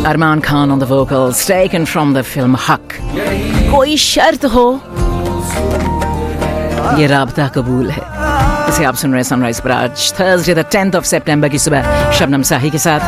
Arman Khan on the vocals, taken from the film Haq. Koi shart ho, ye rabta kabool hai. इसे आप सुन रहे हैं sunrise पर आज Thursday the 10th of September की सुबह शबनम साही के साथ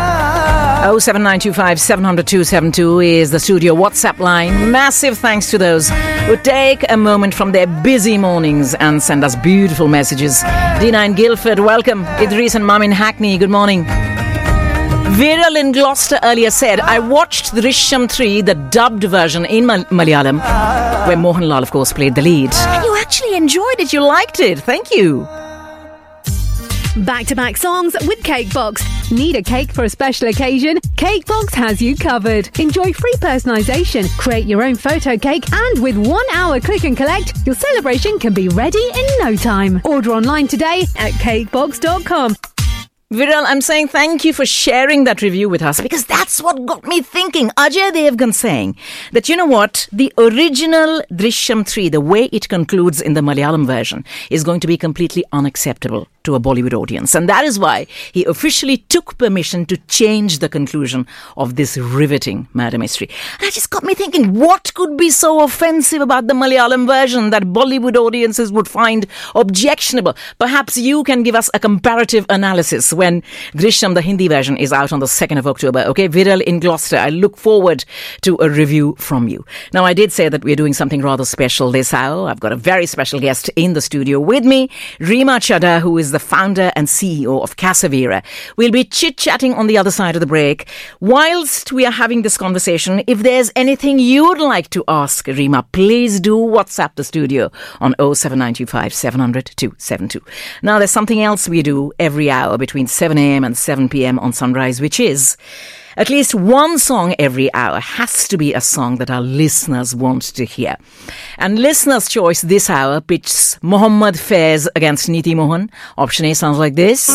07925-700-272 is the studio WhatsApp line. Massive thanks to those who take a moment from their busy mornings and send us beautiful messages. Dina in Guildford, welcome. Idris and Mum in Hackney, good morning. Viral in Gloucester earlier said, I watched Drishyam 3, the dubbed version in Malayalam, where Mohanlal, of course, played the lead. And you actually enjoyed it. You liked it. Thank you. Back-to-back songs with Cakebox. Need a cake for a special occasion? Cakebox has you covered. Enjoy free personalisation, create your own photo cake, and with 1 hour click and collect, your celebration can be ready in no time. Order online today at cakebox.com. Viral, I'm saying thank you for sharing that review with us because that's what got me thinking. Ajay Devgan saying that, you know what, the original Drishyam 3, the way it concludes in the Malayalam version, is going to be completely unacceptable to a Bollywood audience. And that is why he officially took permission to change the conclusion of this riveting murder mystery. And it just got me thinking, what could be so offensive about the Malayalam version that Bollywood audiences would find objectionable? Perhaps you can give us a comparative analysis when Drishyam, the Hindi version, is out on the 2nd of October. Okay, Viral in Gloucester. I look forward to a review from you. Now, I did say that we're doing something rather special this hour. I've got a very special guest in the studio with me, Reema Chadha, who is the founder and CEO of Casavira. We'll be chit-chatting on the other side of the break. Whilst we are having this conversation, if there's anything you'd like to ask Reema, please do WhatsApp the studio on 07925 700 272. Now, there's something else we do every hour between 7 a.m. and 7 p.m. on Sunrise, which is at least one song every hour has to be a song that our listeners want to hear. And listeners' choice this hour pits Mohammad Faiz against Neeti Mohan. Option A sounds like this.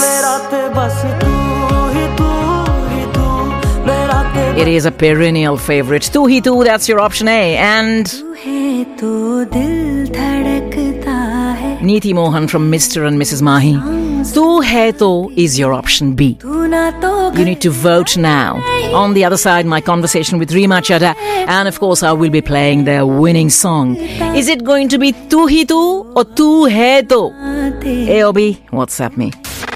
It is a perennial favorite. Tu hi tu, that's your option A. And Neeti Mohan from Mr. and Mrs. Mahi. Tu hai to is your option B. You need to vote now. On the other side, my conversation with Reema Chadha, and of course I will be playing their winning song. Is it going to be Tu hi tu or Tu hai to? A or B? WhatsApp me.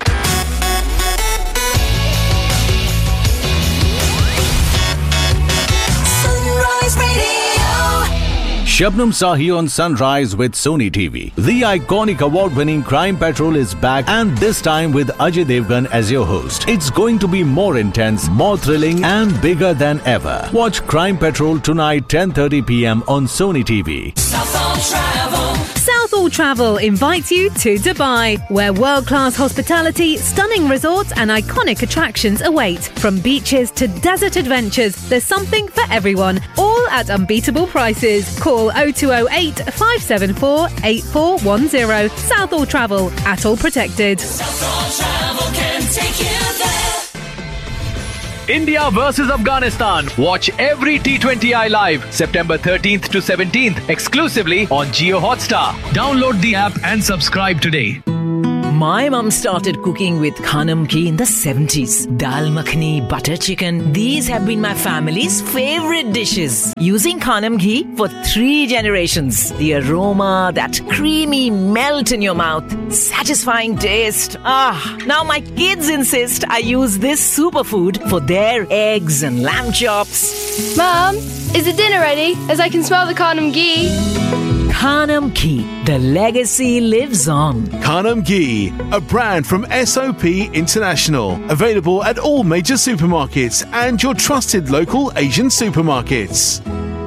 Shabnam Sahi on Sunrise with Sony TV. The iconic award-winning Crime Patrol is back, and this time with Ajay Devgan as your host. It's going to be more intense, more thrilling, and bigger than ever. Watch Crime Patrol tonight 10:30 p.m. on Sony TV. Southall Travel invites you to Dubai, where world-class hospitality, stunning resorts and iconic attractions await. From beaches to desert adventures, there's something for everyone, all at unbeatable prices. Call 0208 574 8410. Southall Travel, ATOL protected. Southall Travel can take you there. India versus Afghanistan. Watch every T20I live September 13th to 17th exclusively on Jio Hotstar. Download the app and subscribe today. My mum started cooking with Khanam Ghee in the 70s. Dal makhani, butter chicken. These have been my family's favorite dishes. Using Khanam Ghee for 3 generations. The aroma, that creamy melt in your mouth. Satisfying taste. Now my kids insist I use this superfood for their eggs and lamb chops. Mum, is the dinner ready? As I can smell the Khanam Ghee. Khanam Ghee. The legacy lives on. Khanam Ghee, a brand from SOP International. Available at all major supermarkets and your trusted local Asian supermarkets.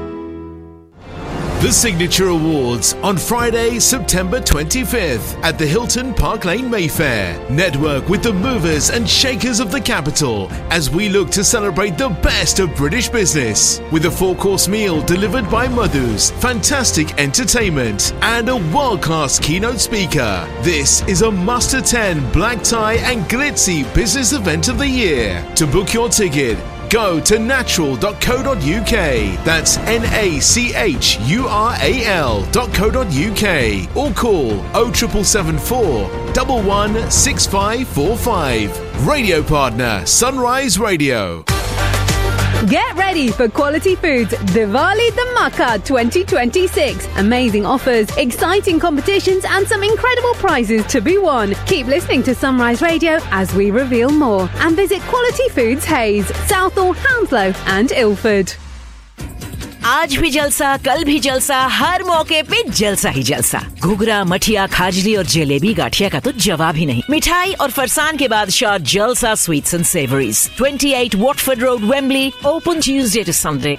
The Signature Awards on Friday, September 25th at the Hilton Park Lane Mayfair. Network with the movers and shakers of the capital as we look to celebrate the best of British business with a 4-course meal delivered by Madhus, fantastic entertainment and a world-class keynote speaker. This is a must-attend black tie and glitzy business event of the year. To book your ticket, go to natural.co.uk. That's NACHURAL.co.uk or call 07774 116545. Radio partner Sunrise Radio. Get ready for Quality Foods Diwali Dhamaka 2026. Amazing offers, exciting competitions and some incredible prizes to be won. Keep listening to Sunrise Radio as we reveal more. And visit Quality Foods Hayes, Southall, Hounslow and Ilford. आज भी जलसा, कल भी जलसा, हर मौके पे जलसा ही जलसा। घुघरा, मठिया, खाजली और जलेबी गाठिया का तो जवाब ही नहीं। मिठाई और फरसान के बादशाह जलसा sweets and savouries, 28 Watford road, Wembley, open Tuesday to Sunday.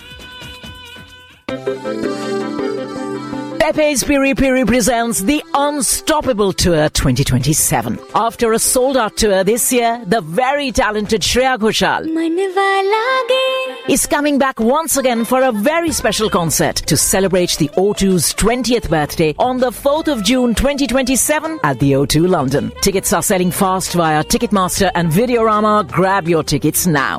Pepe's Piri Piri presents the Unstoppable Tour 2027. After a sold-out tour this year, the very talented Shreya Ghoshal is coming back once again for a very special concert to celebrate the O2's 20th birthday on the 4th of June 2027 at the O2 London. Tickets are selling fast via Ticketmaster and Videorama. Grab your tickets now.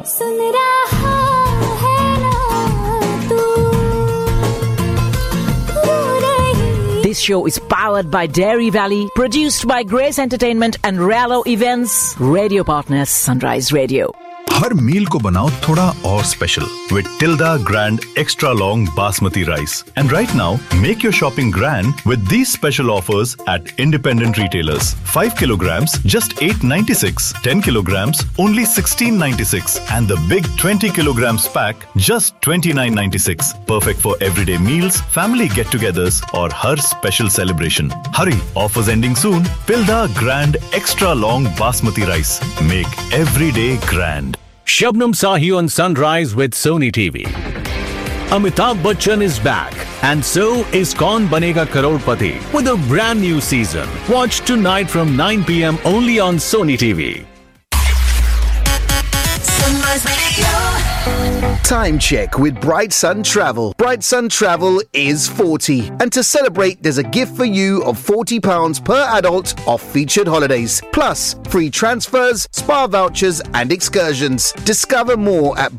This show is powered by Dairy Valley, produced by Grace Entertainment and Rallo Events, radio partners Sunrise Radio. हर मील को बनाओ थोड़ा और special with Tilda Grand Extra Long Basmati Rice. And right now, make your shopping grand with these special offers at independent retailers. 5 kilograms, just $8.96. 10 kilograms, only $16.96. And the big 20 kilograms pack, just $29.96. Perfect for everyday meals, family get-togethers, or her special celebration. Hurry, offers ending soon. Tilda Grand Extra Long Basmati Rice. Make every day grand. Shabnam Sahi on Sunrise with Sony TV. Amitabh Bachchan is back, and so is Kaun Banega Crorepati with a brand new season. Watch tonight from 9 p.m. only on Sony TV. Sunrise Radio. Time check with Bright Sun Travel. Bright Sun Travel is 40. And to celebrate, there's a gift for you of £40 per adult off featured holidays. Plus, free transfers, spa vouchers and excursions. Discover more at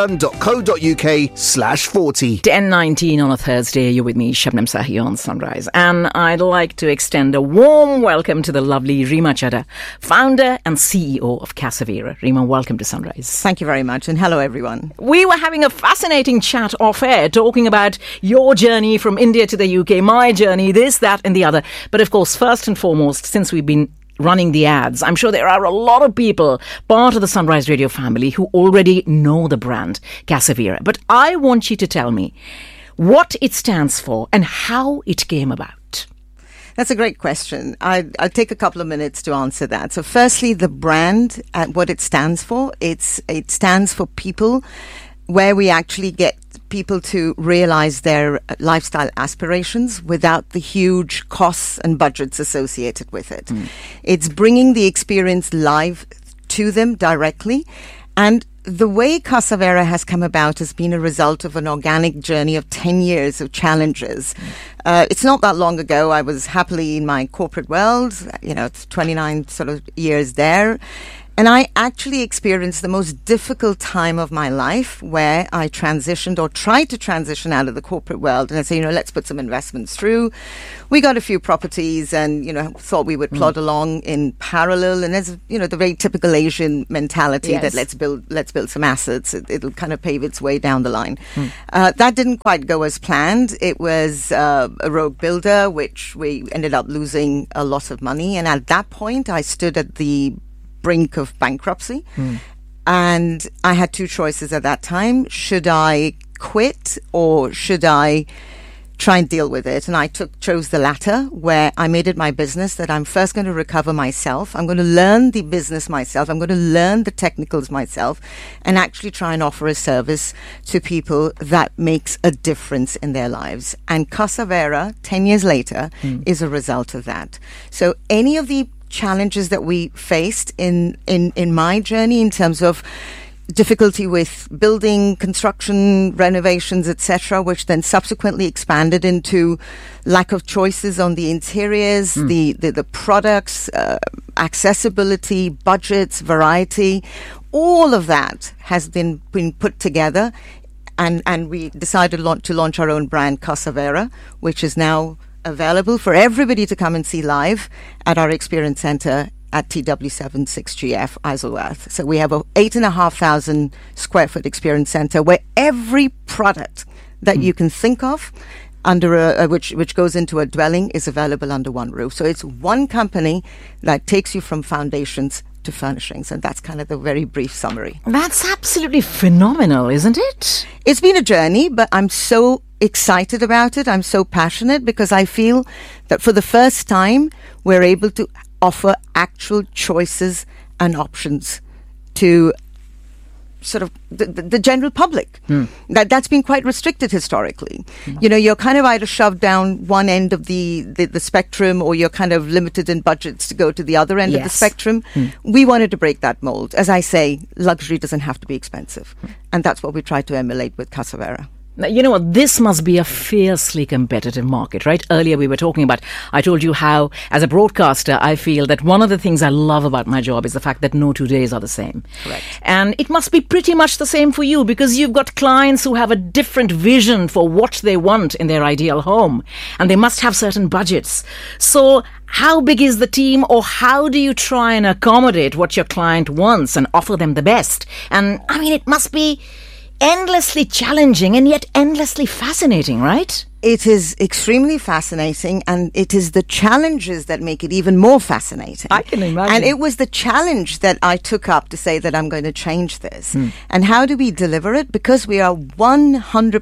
brightsun.co.uk/40. 10:19 on a Thursday. You're with me, Shabnam Sahi on Sunrise. And I'd like to extend a warm welcome to the lovely Reema Chadha, founder and CEO of Casavera. Reema, welcome to Sunrise. Thank you very much, and hello everyone. We were having a fascinating chat off air talking about your journey from India to the UK, my journey, this, that and the other. But of course, first and foremost, since we've been running the ads, I'm sure there are a lot of people part of the Sunrise Radio family who already know the brand Casavera. But I want you to tell me what it stands for and how it came about. That's a great question. I'll take a couple of minutes to answer that. So firstly, the brand, what it stands for, it stands for people, where we actually get people to realize their lifestyle aspirations without the huge costs and budgets associated with it. It's bringing the experience live to them directly. And the way Casavera has come about has been a result of an organic journey of 10 years of challenges. It's not that long ago. I was happily in my corporate world, it's 29 sort of years there. And I actually experienced the most difficult time of my life, where I transitioned or tried to transition out of the corporate world. And I said, let's put some investments through. We got a few properties and, thought we would plod along in parallel. And there's, the very typical Asian mentality that let's build some assets. It'll kind of pave its way down the line. That didn't quite go as planned. It was a rogue builder, which we ended up losing a lot of money. And at that point, I stood at the brink of bankruptcy, and I had two choices at that time. Should I quit or should I try and deal with it? And I chose the latter, where I made it my business that I'm first going to recover myself. I'm going to learn the business myself. I'm going to learn the technicals myself and actually try and offer a service to people that makes a difference in their lives. And Casavera, 10 years later, is a result of that. So any of the challenges that we faced in my journey in terms of difficulty with building, construction, renovations, etc., which then subsequently expanded into lack of choices on the interiors, the products, accessibility, budgets, variety, all of that has been put together, and we decided to launch our own brand, Casavera, which is now available for everybody to come and see live at our experience center at TW76GF Isleworth. So we have a 8,500 square foot experience center where every product that you can think of under which goes into a dwelling is available under one roof. So it's one company that takes you from foundations to furnishings, and that's kind of the very brief summary. That's absolutely phenomenal, isn't it? It's been a journey, but I'm so excited about it. I'm so passionate because I feel that for the first time we're able to offer actual choices and options to sort of the general public. That's been quite restricted historically. You know, you're kind of either shoved down one end of the spectrum, or you're kind of limited in budgets to go to the other end of the spectrum. We wanted to break that mold. As I say, luxury doesn't have to be expensive. And that's what we tried to emulate with Casa Vera. Now, you know what? This must be a fiercely competitive market, right? Earlier we were talking about, I told you how, as a broadcaster, I feel that one of the things I love about my job is the fact that no 2 days are the same. Correct. And it must be pretty much the same for you, because you've got clients who have a different vision for what they want in their ideal home. And they must have certain budgets. So how big is the team, or how do you try and accommodate what your client wants and offer them the best? And I mean, it must be endlessly challenging and yet endlessly fascinating, right? It is extremely fascinating, and it is the challenges that make it even more fascinating. I can imagine. And it was the challenge that I took up to say that I'm going to change this. And how do we deliver it? Because we are 100%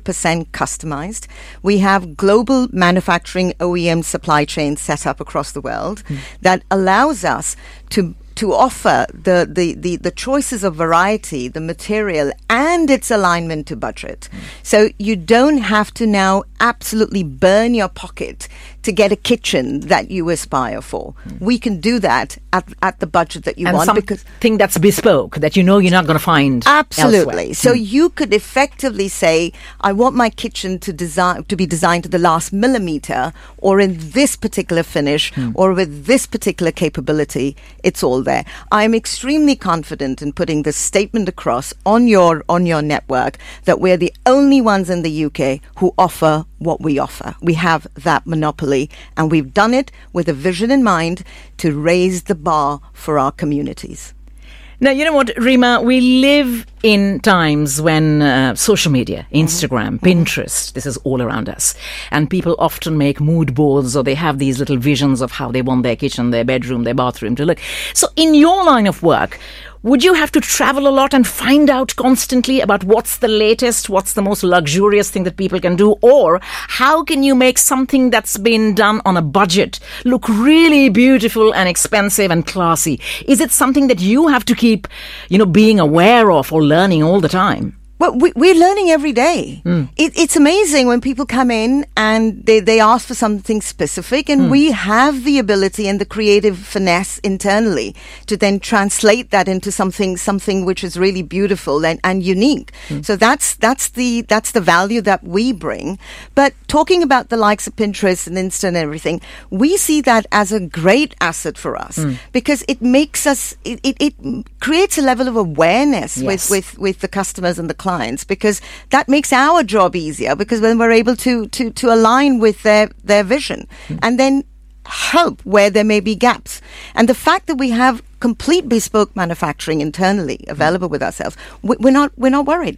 customized. We have global manufacturing OEM supply chains set up across the world that allows us to offer the choices of variety, the material, and its alignment to budget. So you don't have to now absolutely burn your pocket to get a kitchen that you aspire for. We can do that at the budget that you want. And something that's bespoke, that you know you're not going to find absolutely elsewhere. So you could effectively say, I want my kitchen to be designed to the last millimeter, or in this particular finish, or with this particular capability. It's all there. I'm extremely confident in putting this statement across on your network that we're the only ones in the UK who offer what we offer. We have that monopoly, and we've done it with a vision in mind to raise the bar for our communities. Now, you know what, Rima, we live in times when social media, Instagram, Pinterest, this is all around us. And people often make mood boards, or they have these little visions of how they want their kitchen, their bedroom, their bathroom to look. So in your line of work, would you have to travel a lot and find out constantly about what's the latest, what's the most luxurious thing that people can do? Or how can you make something that's been done on a budget look really beautiful and expensive and classy? Is it something that you have to keep, being aware of or learning all the time? Well, we're learning every day. It's amazing when people come in and they ask for something specific, and we have the ability and the creative finesse internally to then translate that into something which is really beautiful and unique. So that's the value that we bring. But talking about the likes of Pinterest and Insta and everything, we see that as a great asset for us because it makes us, it creates a level of awareness with the customers and the clients, because that makes our job easier, because when we're able to align with their vision and then help where there may be gaps. And the fact that we have complete bespoke manufacturing internally available with ourselves, we're not worried.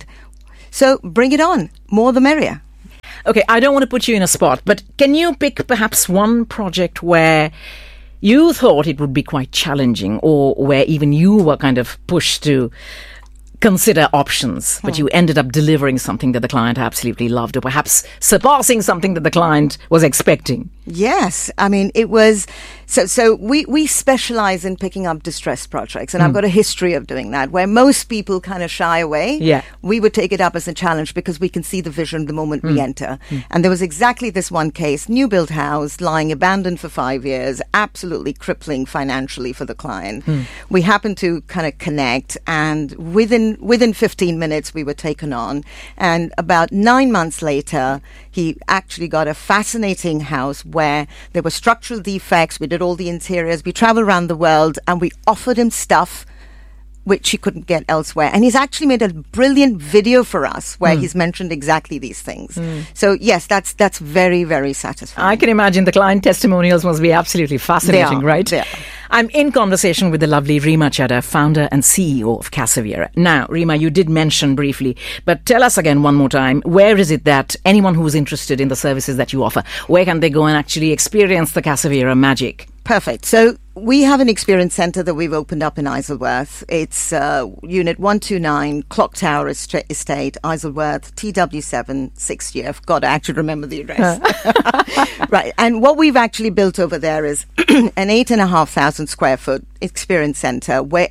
So bring it on. More the merrier. Okay, I don't want to put you in a spot, but can you pick perhaps one project where you thought it would be quite challenging, or where even you were kind of pushed to consider options, but you ended up delivering something that the client absolutely loved, or perhaps surpassing something that the client was expecting? Yes. I mean, it was... So we specialize in picking up distressed projects, and I've got a history of doing that, where most people kind of shy away. Yeah. We would take it up as a challenge because we can see the vision the moment we enter. And there was exactly this one case, new build house, lying abandoned for 5 years, absolutely crippling financially for the client. We happened to kind of connect, and within 15 minutes we were taken on. And about 9 months later, he actually got a fascinating house where there were structural defects. We did all the interiors. We traveled around the world, and we offered him stuff which he couldn't get elsewhere. And he's actually made a brilliant video for us where he's mentioned exactly these things. So yes, that's very, very satisfying. I can imagine the client testimonials must be absolutely fascinating, right? They are. I'm in conversation with the lovely Reema Chadha, founder and CEO of Casavira. Now, Reema, you did mention briefly, but tell us again one more time, where is it that anyone who's interested in the services that you offer, where can they go and actually experience the Casavira magic? Perfect. So we have an experience centre that we've opened up in Isleworth. It's Unit 129, Clock Tower Estate, Isleworth, TW7 6G. I've got to actually remember the address. Right. And what we've actually built over there is an 8,500 square foot experience centre where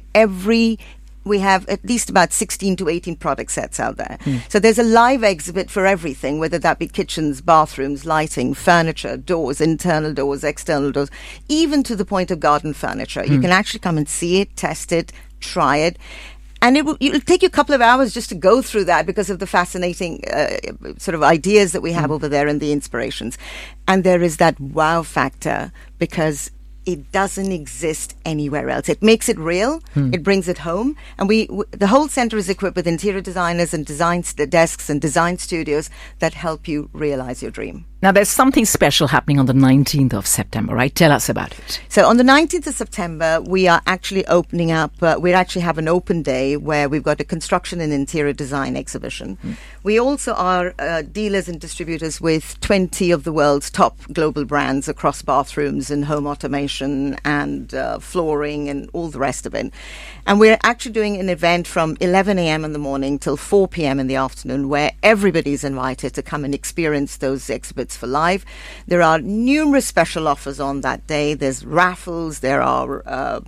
we have at least about 16 to 18 product sets out there. So there's a live exhibit for everything, whether that be kitchens, bathrooms, lighting, furniture, doors, internal doors, external doors, even to the point of garden furniture. You can actually come and see it, test it, try it. And it'll take you a couple of hours just to go through that because of the fascinating sort of ideas that we have over there and the inspirations. And there is that wow factor because it doesn't exist anywhere else. It makes it real. It brings it home. And the whole centre is equipped with interior designers and design desks and design studios that help you realize your dream. Now, there's something special happening on the 19th of September, right? Tell us about it. So on the 19th of September, we are actually opening up, we actually have an open day where we've got a construction and interior design exhibition. We also are dealers and distributors with 20 of the world's top global brands across bathrooms and home automation and flooring and all the rest of it. And we're actually doing an event from 11 a.m. in the morning till 4 p.m. in the afternoon where everybody's invited to come and experience those exhibits for live. There are numerous special offers on that day. There's raffles. There are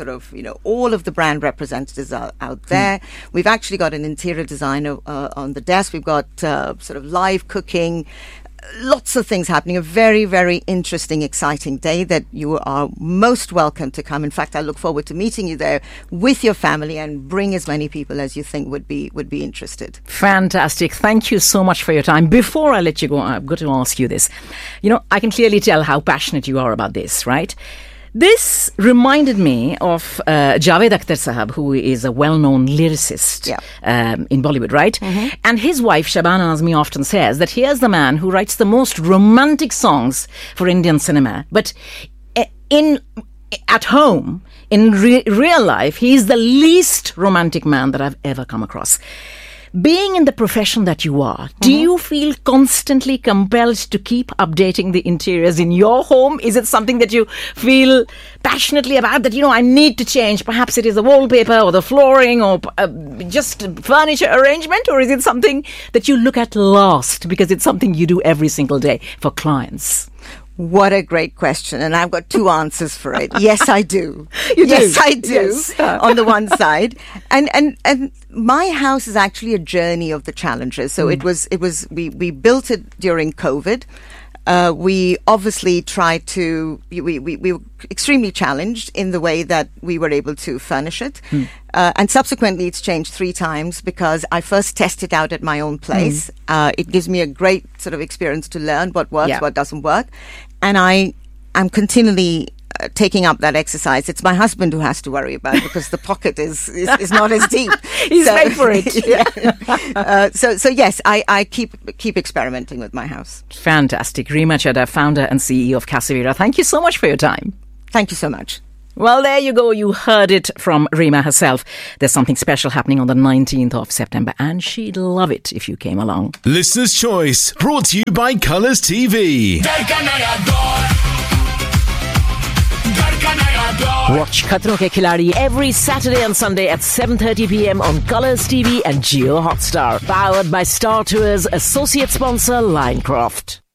all of the brand representatives are out there. We've actually got an interior designer on the desk. We've got sort of live cooking. Lots of things happening. A very, very interesting, exciting day that you are most welcome to come. In fact, I look forward to meeting you there with your family and bring as many people as you think would be interested. Fantastic. Thank you so much for your time. Before I let you go, I've got to ask you this. You know, I can clearly tell how passionate you are about this, right? This reminded me of Javed Akhtar Sahab, who is a well-known lyricist in Bollywood, right? And his wife, Shabana Azmi, often says that here's the man who writes the most romantic songs for Indian cinema. But at home, in real life, he's the least romantic man that I've ever come across. Being in the profession that you are, do you feel constantly compelled to keep updating the interiors in your home? Is it something that you feel passionately about, that, you know, I need to change? Perhaps it is the wallpaper or the flooring or just furniture arrangement? Or is it something that you look at last because it's something you do every single day for clients? What a great question. And I've got two answers for it. Yes, I do. Yes, I do. Yes. On the one side. And my house is actually a journey of the challenges. So we built it during COVID. We obviously tried to, we were extremely challenged in the way that we were able to furnish it. And subsequently it's changed 3 times because I first test it out at my own place. It gives me a great sort of experience to learn what works, what doesn't work. And I'm continually taking up that exercise. It's my husband who has to worry about it because the pocket is not as deep. He's made for it. So yes, I keep experimenting with my house. Fantastic. Reema Chadha, founder and CEO of Casavira. Thank you so much for your time. Thank you so much. Well, there you go. You heard it from Reema herself. There's something special happening on the 19th of September, and she'd love it if you came along. Listener's Choice, brought to you by Colours TV. Watch Khatron Ke Khiladi every Saturday and Sunday at 7:30 p.m. on Colours TV and Jio Hotstar. Powered by Star Tours, associate sponsor Linecroft.